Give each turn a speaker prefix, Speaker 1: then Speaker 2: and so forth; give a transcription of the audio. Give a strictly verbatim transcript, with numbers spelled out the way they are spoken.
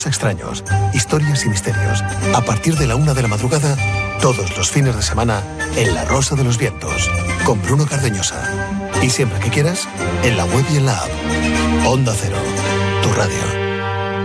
Speaker 1: extraños, historias y misterios. A partir de la una de la madrugada, todos los fines de semana, en La Rosa de los Vientos, con Bruno Cardeñosa. Y siempre que quieras, en la web y en la app. Onda Cero, tu radio.